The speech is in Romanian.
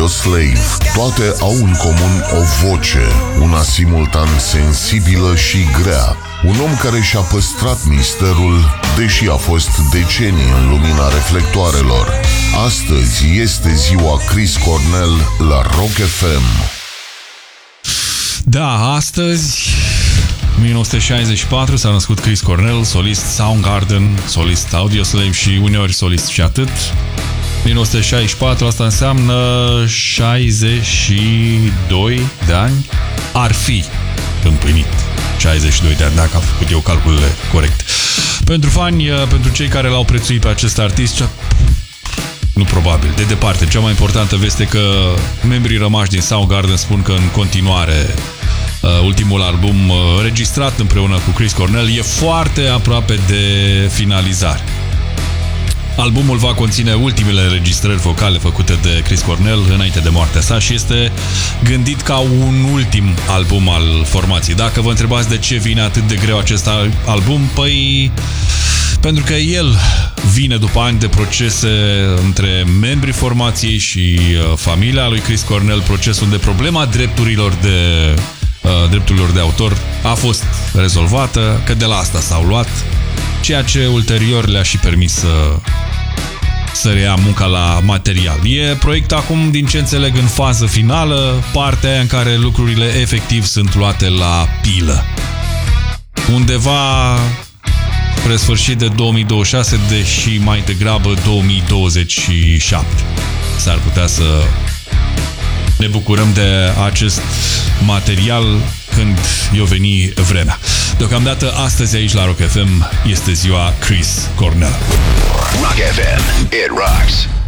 Audioslave. Toate au în comun o voce, una simultan sensibilă și grea. Un om care și-a păstrat misterul, deși a fost decenii în lumina reflectoarelor. Astăzi este ziua Chris Cornell la Rock FM. Da, astăzi, 1964, s-a născut Chris Cornell, solist Soundgarden, solist Audioslave și uneori solist și atât. 1964, asta înseamnă 62 de ani. Ar fi împlinit 62 de ani, dacă am făcut eu calculele corect. Pentru fani, pentru cei care l-au prețuit pe acest artist, nu probabil, de departe, cea mai importantă veste că membrii rămași din Soundgarden spun că în continuare ultimul album înregistrat împreună cu Chris Cornell e foarte aproape de finalizare. Albumul va conține ultimele înregistrări vocale făcute de Chris Cornell înainte de moartea sa și este gândit ca un ultim album al formației. Dacă vă întrebați de ce vine atât de greu acest album, păi pentru că el vine după ani de procese între membrii formației și familia lui Chris Cornell, proces unde problema drepturilor de autor a fost rezolvată, că de la asta s-au luat, ceea ce ulterior le-a și permis să reia munca la material. E proiect acum, din ce înțeleg, în fază finală, partea aia în care lucrurile efectiv sunt luate la pilă. Undeva spre sfârșit de 2026, deși mai degrabă 2027. S-ar putea să ne bucurăm de acest material când i-o veni vremea. Deocamdată, astăzi aici la Rock FM este ziua Chris Cornell. Rock FM, it rocks.